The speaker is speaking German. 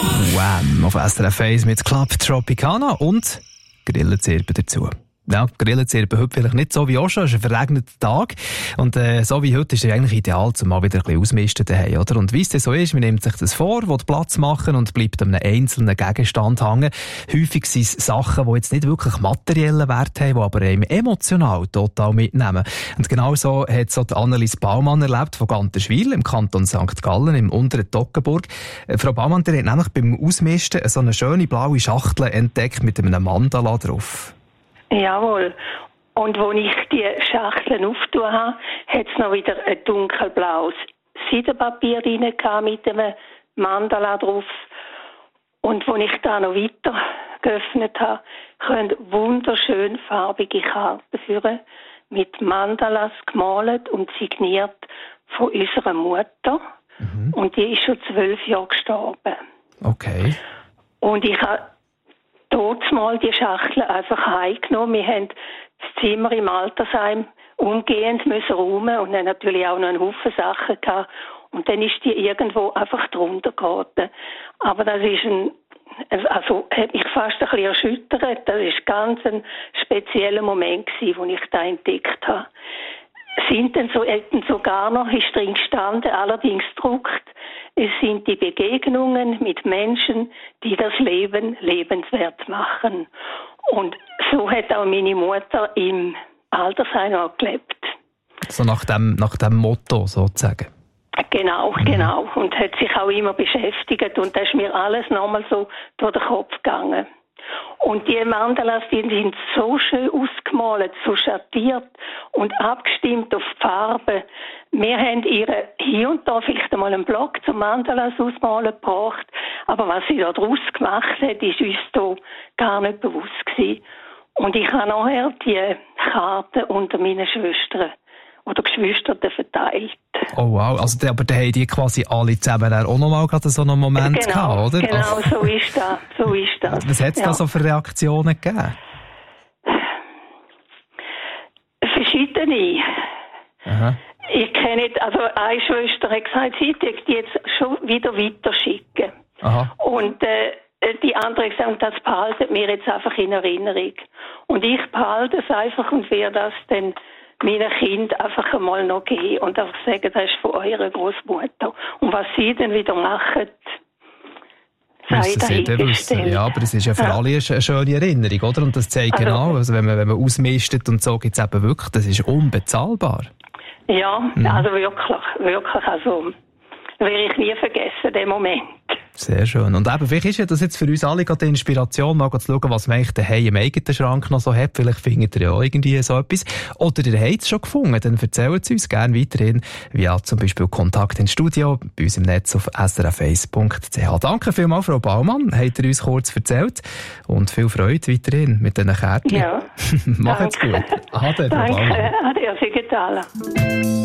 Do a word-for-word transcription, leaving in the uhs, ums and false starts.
Wham! Auf S R F eins mit Club Tropicana und Grillenzirpen dazu. Ja, Grillenzirpen heute vielleicht nicht so wie auch schon, es ist ein verregneter Tag. Und äh, so wie heute ist es eigentlich ideal, um mal wieder ein bisschen ausmisten daheim, oder? Und wie es so ist, man nimmt sich das vor, will Platz machen und bleibt an einem einzelnen Gegenstand hängen. Häufig sind es Sachen, die jetzt nicht wirklich materiellen Wert haben, die aber einem emotional total mitnehmen. Und genau so hat so die Annelies Baumann erlebt von Ganterschwil im Kanton Sankt Gallen im unteren Toggenburg. Äh, Frau Baumann, die hat nämlich beim Ausmisten so eine schöne blaue Schachtel entdeckt mit einem Mandala drauf. Jawohl. Und als ich die Schachteln aufgetan habe, hat es noch wieder ein dunkelblaues Seidenpapier rein mit einem Mandala drauf. Und als ich da noch weiter geöffnet habe, können wunderschön farbige Karten führen, mit Mandalas gemalt und signiert von unserer Mutter. Mhm. Und die ist schon zwölf Jahre gestorben. Okay. Und ich habe dort mal die Schachtel einfach heimgenommen. Wir haben das Zimmer im Altersheim umgehend müssen räumen und dann natürlich auch noch einen Haufen Sachen gehabt. Und dann ist die irgendwo einfach drunter geraten. Aber das ist ein, also hat mich fast ein bisschen erschüttert. Das ist ganz ein spezieller Moment gewesen, wo ich da entdeckt habe. Sind denn so, hätten sogar noch, ist drin gestanden, allerdings druckt, es sind die Begegnungen mit Menschen, die das Leben lebenswert machen. Und so hat auch meine Mutter im Altersheim auch gelebt. So nach dem, nach dem Motto sozusagen. Genau, mhm. genau. Und hat sich auch immer beschäftigt. Und da ist mir alles nochmal so durch den Kopf gegangen. Und die Mandalas, die sind so schön ausgemalt, so schattiert und abgestimmt auf die Farbe. Wir haben ihre hier und da vielleicht einmal einen Block zum Mandalas ausmalen gebracht, aber was sie da draus gemacht hat, ist uns da gar nicht bewusst gewesen. Und ich habe nachher die Karten unter meinen Schwestern oder Geschwistern verteilt. Oh wow, also die, aber da haben die quasi alle zusammen auch noch mal gerade so einen Moment genau, gehabt, oder? Genau, also, so ist das, so ist das. Was hat es ja. da so für Reaktionen gegeben? Verschiedene. Aha. Ich kenne, also eine Schwester hat gesagt, sie wird die jetzt schon wieder weiterschicken. Aha. Und äh, die andere hat gesagt, das behalten mir jetzt einfach in Erinnerung. Und ich behalte es einfach und werde das dann meinen Kindern einfach einmal noch geben und einfach sagen, das ist von eurer Großmutter. Und was sie dann wieder machen, sei dahingestellt. Ja, aber es ist ja für ja. alle eine schöne Erinnerung, oder? Und das zeigt also, genau, also wenn man, wenn man ausmistet und so, gibt es eben wirklich, das ist unbezahlbar. Ja, mhm. also wirklich, wirklich, also werde ich nie vergessen, den Moment. Sehr schön. Und eben, vielleicht ist ja das jetzt für uns alle gerade die Inspiration, mal zu schauen, was man eigentlich daheim im eigenen Schrank noch so hat. Vielleicht findet ihr ja auch irgendwie so etwas. Oder ihr habt es schon gefunden, dann erzählt es uns gerne weiterhin via zum Beispiel Kontakt ins Studio, bei uns im Netz auf s r f eins punkt c h. Danke vielmals, Frau Baumann, habt ihr uns kurz erzählt. Und viel Freude weiterhin mit diesen Kärtchen. Ja. Macht's gut. Ade, Frau Baumann. Danke, ade, Sigitala.